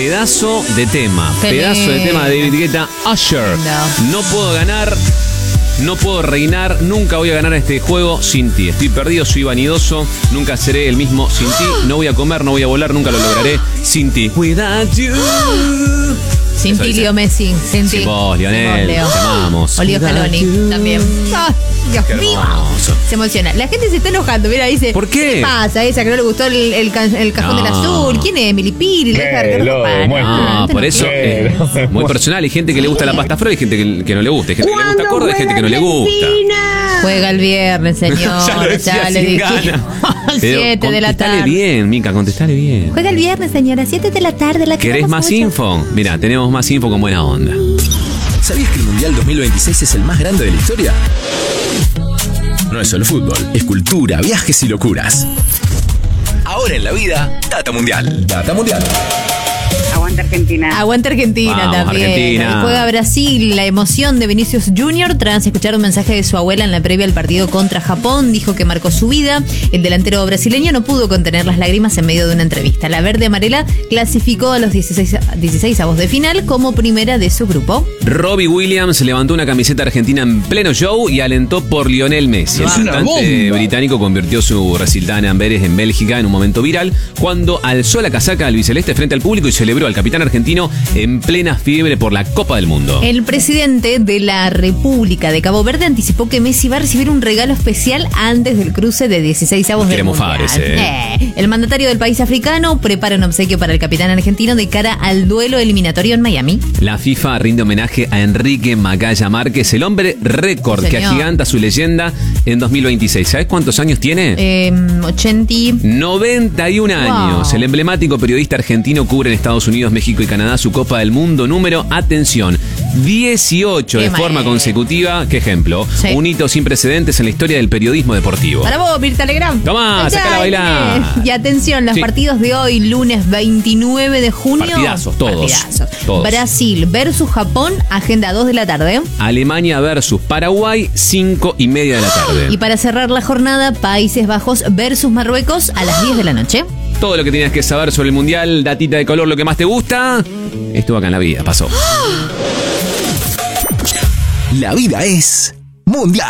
Pedazo de tema. Pedazo de tema de David Guetta. Usher. No puedo ganar. No puedo reinar, nunca voy a ganar este juego sin ti. Estoy perdido, soy vanidoso, nunca seré el mismo sin ti. No voy a comer, no voy a volar, nunca lo lograré sin ti. Without you. Sin ti, Leo Messi. Sin ti. Vos, Lionel, te amamos. O Leo Scaloni también. ¡Ah, Dios mío! Se emociona. La gente se está enojando. Mira, dice: ¿por qué? ¿Qué pasa? Esa que no le gustó el cajón del azul. ¿Quién es? Milipiri. Por eso es muy personal. Hay gente que le gusta la pasta frola y gente que no le gusta. Hay gente que le gusta acorde y gente que no le gusta. Juega el viernes, señor. ya le dije. 7 de la tarde. Contestale bien, Mica, contestale bien. Juega el viernes, señora. 7 de la tarde. ¿Querés más info? Mira, tenemos más info con buena onda. ¿Sabías que el Mundial 2026 es el más grande de la historia? No es solo fútbol, es cultura, viajes y locuras. Ahora en la vida, Data Mundial. Data Mundial. Aguanta Argentina. Aguanta Argentina. Vamos, también. Argentina. Juega Brasil. La emoción de Vinicius Junior tras escuchar un mensaje de su abuela en la previa al partido contra Japón. Dijo que marcó su vida. El delantero brasileño no pudo contener las lágrimas en medio de una entrevista. La verde amarela clasificó a los 16avos de final como primera de su grupo. Robbie Williams levantó una camiseta argentina en pleno show y alentó por Lionel Messi. El cantante británico convirtió su recital en Amberes en Bélgica en un momento viral cuando alzó la casaca albiceleste frente al público y celebró al capitán argentino en plena fiebre por la Copa del Mundo. El presidente de la República de Cabo Verde anticipó que Messi va a recibir un regalo especial antes del cruce de 16avos del Mundial. El mandatario del país africano prepara un obsequio para el capitán argentino de cara al duelo eliminatorio en Miami. La FIFA rinde homenaje a Enrique Macaya Márquez, el hombre récord que agiganta su leyenda en 2026. ¿Sabes cuántos años tiene? 91 años. El emblemático periodista argentino cubre en Estados Unidos, México y Canadá su Copa del Mundo número, atención, 18 de forma consecutiva. ¿Qué ejemplo? Sí. Un hito sin precedentes en la historia del periodismo deportivo. Para vos, Mirta Legrand. Tomá, sacala a bailar. Y atención, los partidos de hoy, lunes 29 de junio. Partidazos, todos. Brasil versus Japón, agenda 2 de la tarde. Alemania versus Paraguay, 5:30 de la tarde. Y para cerrar la jornada, Países Bajos versus Marruecos a las 10 de la noche. Todo lo que tenías que saber sobre el Mundial, datita de color, lo que más te gusta, estuvo acá en La Vida, pasó. La vida es Mundial.